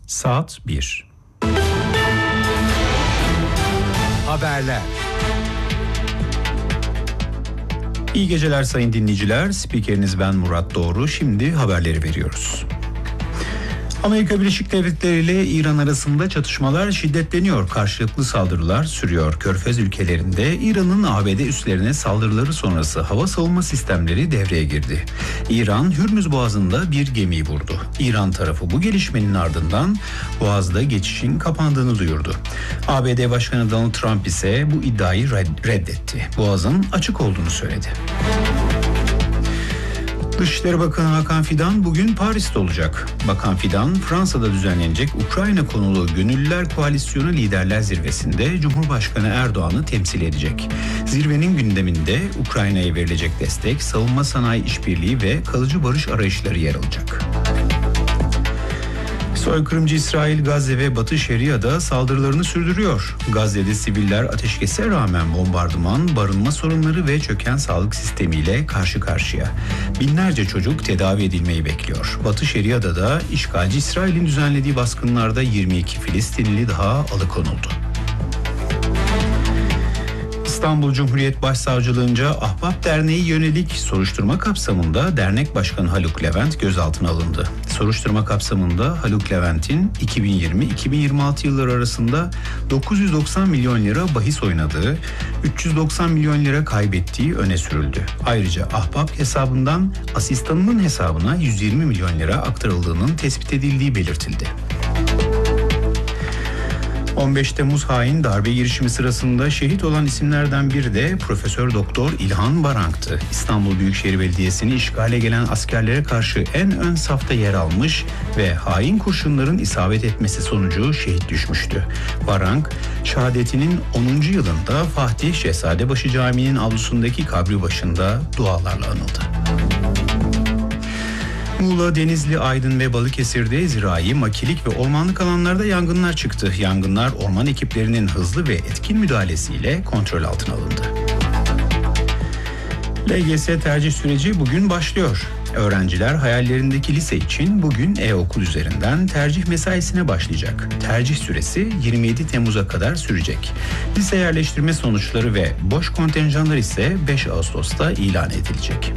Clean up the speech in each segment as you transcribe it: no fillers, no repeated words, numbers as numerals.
Saat 1. Haberler. İyi geceler sayın dinleyiciler. Spikeriniz ben Murat Doğru. Şimdi haberleri veriyoruz. Amerika Birleşik Devletleri ile İran arasında çatışmalar şiddetleniyor. Karşılıklı saldırılar sürüyor. Körfez ülkelerinde İran'ın ABD üslerine saldırıları sonrası hava savunma sistemleri devreye girdi. İran, Hürmüz Boğazı'nda bir gemiyi vurdu. İran tarafı bu gelişmenin ardından Boğaz'da geçişin kapandığını duyurdu. ABD Başkanı Donald Trump ise bu iddiayı reddetti. Boğaz'ın açık olduğunu söyledi. Dışişleri Bakanı Hakan Fidan bugün Paris'te olacak. Bakan Fidan, Fransa'da düzenlenecek Ukrayna konulu Gönüllüler Koalisyonu Liderler Zirvesi'nde Cumhurbaşkanı Erdoğan'ı temsil edecek. Zirvenin gündeminde Ukrayna'ya verilecek destek, savunma sanayi işbirliği ve kalıcı barış arayışları yer alacak. Soykırımcı İsrail, Gazze ve Batı Şeria'da saldırılarını sürdürüyor. Gazze'de siviller ateşkese rağmen bombardıman, barınma sorunları ve çöken sağlık sistemiyle karşı karşıya. Binlerce çocuk tedavi edilmeyi bekliyor. Batı Şeria'da da işgalci İsrail'in düzenlediği baskınlarda 22 Filistinli daha alıkonuldu. İstanbul Cumhuriyet Başsavcılığınca Ahbap Derneği yönelik soruşturma kapsamında dernek başkanı Haluk Levent gözaltına alındı. Soruşturma kapsamında Haluk Levent'in 2020-2026 yılları arasında 990 milyon lira bahis oynadığı, 390 milyon lira kaybettiği öne sürüldü. Ayrıca Ahbap hesabından asistanının hesabına 120 milyon lira aktarıldığının tespit edildiği belirtildi. 15 Temmuz hain darbe girişimi sırasında şehit olan isimlerden biri de Profesör Doktor İlhan Barank'tı. İstanbul Büyükşehir Belediyesi'ni işgale gelen askerlere karşı en ön safta yer almış ve hain kurşunların isabet etmesi sonucu şehit düşmüştü. Barank, şehadetinin 10. yılında Fatih Şehzadebaşı Camii'nin avlusundaki kabri başında dualarla anıldı. Muğla, Denizli, Aydın ve Balıkesir'de zirai, makilik ve ormanlık alanlarda yangınlar çıktı. Yangınlar orman ekiplerinin hızlı ve etkin müdahalesiyle kontrol altına alındı. LGS tercih süreci bugün başlıyor. Öğrenciler hayallerindeki lise için bugün e-okul üzerinden tercih mesaisine başlayacak. Tercih süresi 27 Temmuz'a kadar sürecek. Lise yerleştirme sonuçları ve boş kontenjanlar ise 5 Ağustos'ta ilan edilecek.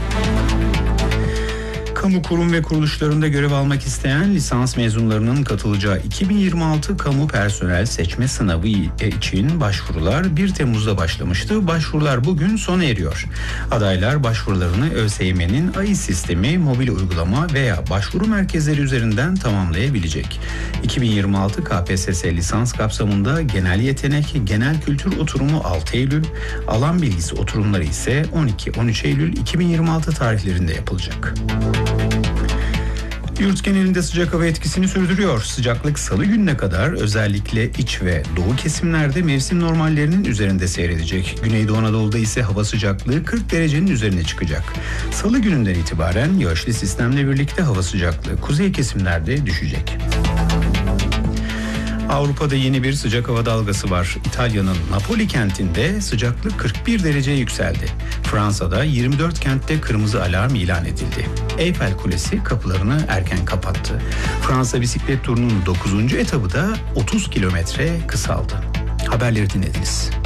Kamu kurum ve kuruluşlarında görev almak isteyen lisans mezunlarının katılacağı 2026 kamu personel seçme sınavı için başvurular 1 Temmuz'da başlamıştı. Başvurular bugün sona eriyor. Adaylar başvurularını ÖSYM'nin Aİ sistemi, mobil uygulama veya başvuru merkezleri üzerinden tamamlayabilecek. 2026 KPSS lisans kapsamında genel yetenek, genel kültür oturumu 6 Eylül, alan bilgisi oturumları ise 12-13 Eylül 2026 tarihlerinde yapılacak. Yurt genelinde sıcak hava etkisini sürdürüyor. Sıcaklık salı gününe kadar özellikle iç ve doğu kesimlerde mevsim normallerinin üzerinde seyredecek. Güneydoğu Anadolu'da ise hava sıcaklığı 40 derecenin üzerine çıkacak. Salı gününden itibaren yağışlı sistemle birlikte hava sıcaklığı kuzey kesimlerde düşecek. Avrupa'da yeni bir sıcak hava dalgası var. İtalya'nın Napoli kentinde sıcaklık 41 dereceye yükseldi. Fransa'da 24 kentte kırmızı alarm ilan edildi. Eyfel Kulesi kapılarını erken kapattı. Fransa bisiklet turunun 9. etabı da 30 kilometre kısaldı. Haberleri dinlediniz.